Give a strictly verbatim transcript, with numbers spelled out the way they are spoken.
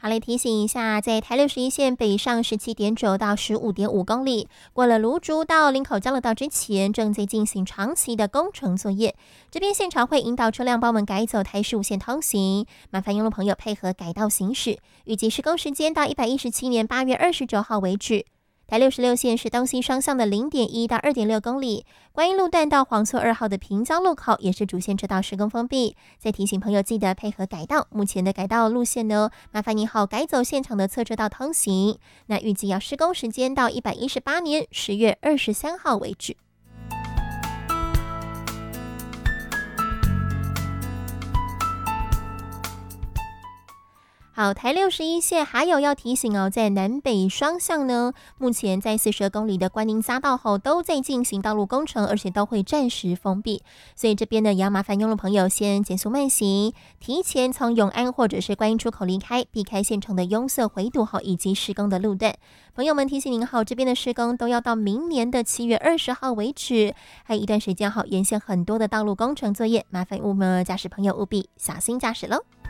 好嘞，提醒一下，在台六十一线北上十七点九到十五点五公里，过了芦竹到林口交流道之前，正在进行长期的工程作业。这边现场会引导车辆帮我们改走台十五线通行，麻烦用路朋友配合改道行驶。预计施工时间到一百一十七年八月二十九号为止。台六十六线是东西双向的零点一到二点六公里，观音路段到黄厝二号的平交路口也是主线车道施工封闭。再提醒朋友记得配合改道，目前的改道路线呢，麻烦您好改走现场的侧车道通行。那预计要施工时间到一百一十八年十月二十三号为止。好，台六十一线还有要提醒哦，在南北双向呢，目前在四十二公里的观音匝道后都在进行道路工程，而且都会暂时封闭，所以这边呢也要麻烦用路朋友先减速慢行，提前从永安或者是观音出口离开，避开现场的拥塞回堵后以及施工的路段。朋友们提醒您好，这边的施工都要到明年的七月二十号为止，还有一段时间好，沿线很多的道路工程作业，麻烦我们驾驶朋友务必小心驾驶喽。